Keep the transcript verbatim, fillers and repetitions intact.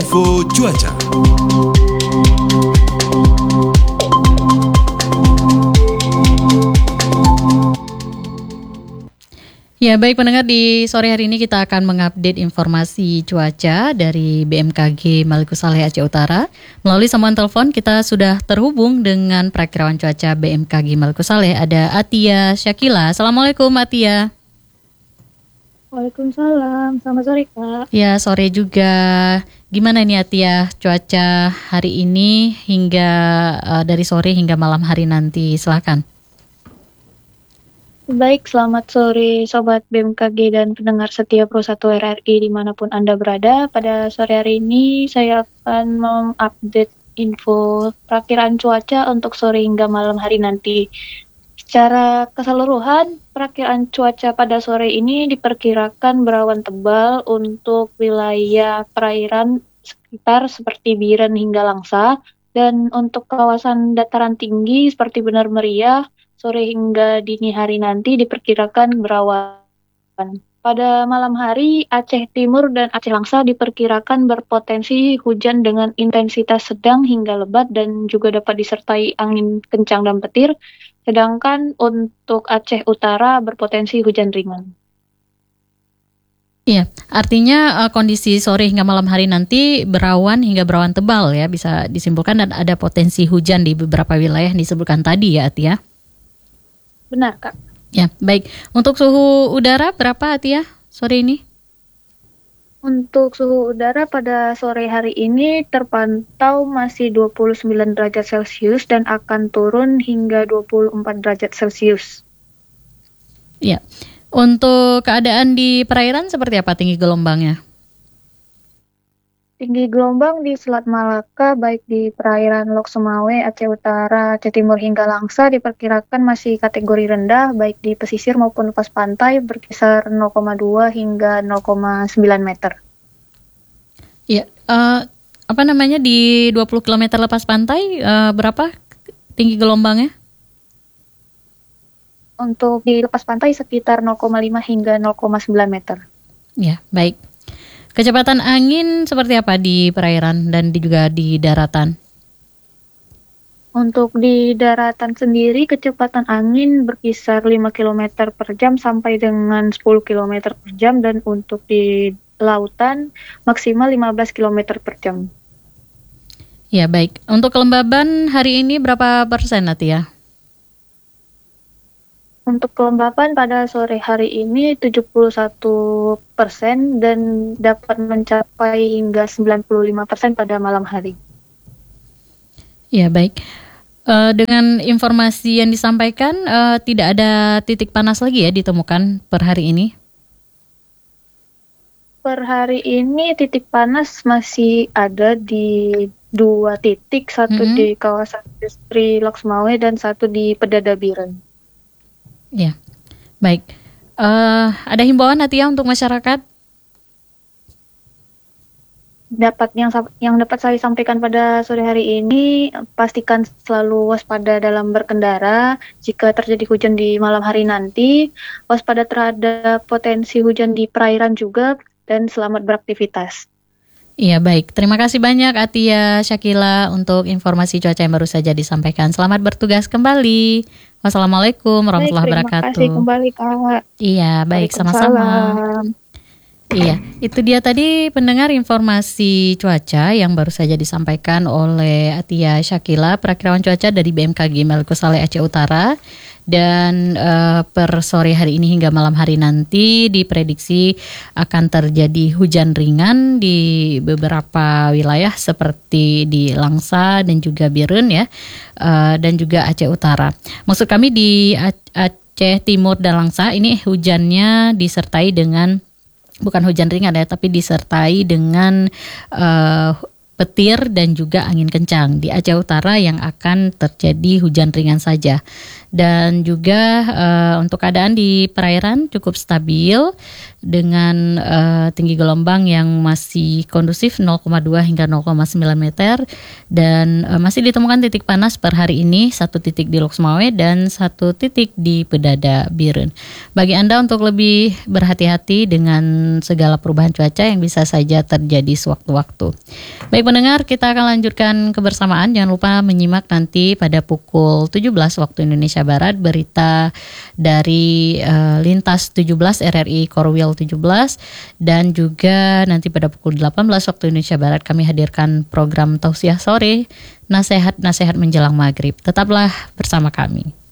Info cuaca. Ya, baik pendengar, di sore hari ini kita akan mengupdate informasi cuaca dari B M K G Maluku Saleh Aceh Utara. Melalui sambungan telepon kita sudah terhubung dengan perakirawan cuaca B M K G Maluku Saleh, ada Atia Syakila. Assalamualaikum Atia. Waalaikumsalam, selamat sore Kak. Ya, sore juga. Gimana nih Atia cuaca hari ini hingga uh, dari sore hingga malam hari nanti? Silakan. Baik, selamat sore Sobat B M K G dan pendengar setia Pro satu R R I dimanapun Anda berada. Pada sore hari ini saya akan mengupdate info perakiraan cuaca untuk sore hingga malam hari nanti. Secara keseluruhan, perakiraan cuaca pada sore ini diperkirakan berawan tebal untuk wilayah perairan sekitar seperti Biren hingga Langsa, dan untuk kawasan dataran tinggi seperti Benar Meriah, sore hingga dini hari nanti diperkirakan berawan. Pada malam hari, Aceh Timur dan Aceh Langsa diperkirakan berpotensi hujan dengan intensitas sedang hingga lebat dan juga dapat disertai angin kencang dan petir. Sedangkan untuk Aceh Utara berpotensi hujan ringan. Iya, artinya uh, kondisi sore hingga malam hari nanti berawan hingga berawan tebal ya, bisa disimpulkan, dan ada potensi hujan di beberapa wilayah yang disebutkan tadi ya Atia? Benar Kak. Ya, baik. Untuk suhu udara berapa Atia sore ini? Untuk suhu udara pada sore hari ini terpantau masih dua puluh sembilan derajat Celcius dan akan turun hingga dua puluh empat derajat Celcius. Ya. Untuk keadaan di perairan seperti apa tinggi gelombangnya? Tinggi gelombang di Selat Malaka baik di perairan Lok Sumawe, Aceh Utara, Aceh Timur hingga Langsa diperkirakan masih kategori rendah baik di pesisir maupun lepas pantai berkisar nol koma dua hingga nol koma sembilan meter. Ya, uh, apa namanya di dua puluh kilometer lepas pantai uh, berapa tinggi gelombangnya? Untuk di lepas pantai sekitar nol koma lima hingga nol koma sembilan meter. Ya, baik. Kecepatan angin seperti apa di perairan dan di, juga di daratan? Untuk di daratan sendiri, kecepatan angin berkisar lima kilometer per jam sampai dengan sepuluh kilometer per jam, dan untuk di lautan maksimal lima belas kilometer per jam. Ya, baik. Untuk kelembaban hari ini berapa persen Natia? Untuk kelembapan pada sore hari ini tujuh puluh satu persen dan dapat mencapai hingga sembilan puluh lima persen pada malam hari. Ya, baik. Uh, dengan informasi yang disampaikan, uh, tidak ada titik panas lagi ya ditemukan per hari ini? Per hari ini titik panas masih ada di dua titik, satu mm-hmm. di kawasan industri Lok Sumawe dan satu di Pedada Biren. Ya, baik. Uh, ada himbauan Natia untuk masyarakat? Dapat yang yang dapat saya sampaikan pada sore hari ini, pastikan selalu waspada dalam berkendara. Jika terjadi hujan di malam hari nanti, waspada terhadap potensi hujan di perairan juga, dan selamat beraktivitas. Iya, baik. Terima kasih banyak Atia Syakila untuk informasi cuaca yang baru saja disampaikan. Selamat bertugas kembali. Wassalamualaikum warahmatullahi wabarakatuh. Terima kasih kembali Kak. Iya, baik, sama-sama. Iya, itu dia tadi pendengar informasi cuaca yang baru saja disampaikan oleh Atia Syakila, perakirawan cuaca dari B M K G Maluku Saleh Aceh Utara. Dan uh, per sore hari ini hingga malam hari nanti diprediksi akan terjadi hujan ringan di beberapa wilayah seperti di Langsa dan juga Biren ya, uh, dan juga Aceh Utara. Maksud kami di Aceh Timur dan Langsa ini hujannya disertai dengan, bukan hujan ringan ya, tapi disertai dengan uh, petir dan juga angin kencang. Di Aceh Utara yang akan terjadi hujan ringan saja. Dan juga uh, untuk keadaan di perairan cukup stabil dengan uh, tinggi gelombang yang masih kondusif nol koma dua hingga nol koma sembilan meter, dan uh, masih ditemukan titik panas per hari ini, satu titik di Loksmawe dan satu titik di Pedada Biren. Bagi Anda untuk lebih berhati-hati dengan segala perubahan cuaca yang bisa saja terjadi sewaktu-waktu. Baik pendengar, kita akan lanjutkan kebersamaan. Jangan lupa menyimak nanti pada pukul tujuh belas waktu Indonesia Barat berita dari uh, Lintas tujuh belas R R I Korwil tujuh belas, dan juga nanti pada pukul delapan belas waktu Indonesia Barat kami hadirkan program Tausiah Sore, nasihat-nasihat menjelang maghrib. Tetaplah bersama kami.